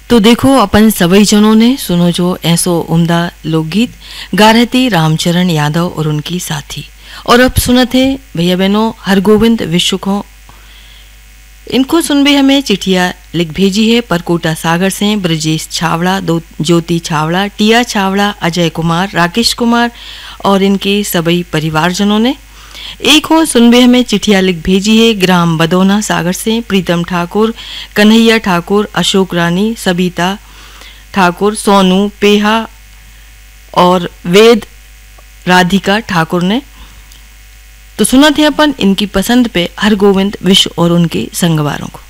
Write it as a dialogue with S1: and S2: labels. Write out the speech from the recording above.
S1: तो देखो अपन सभी जनों ने सुनो जो ऐसो उम्दा लोकगीत गा रहे थे रामचरण यादव और उनकी साथी। और अब सुना थे भैया बहनों हरगोविंद विश्व को। इनको सुन भी हमें चिट्ठिया लिख भेजी है परकोटा सागर से ब्रजेश छावड़ा, ज्योति छावड़ा, टिया छावड़ा, अजय कुमार, राकेश कुमार और इनके सभी परिवारजनों ने। एक और सुन भी हमें चिट्ठिया लिख भेजी है ग्राम बदौना सागर से प्रीतम ठाकुर, कन्हैया ठाकुर, अशोक रानी, सबिता ठाकुर, सोनू पेहा और वेद राधिका ठाकुर ने। तो सुना थे अपन इनकी पसंद पे हरगोविंद विश्व और उनके संगवारों को।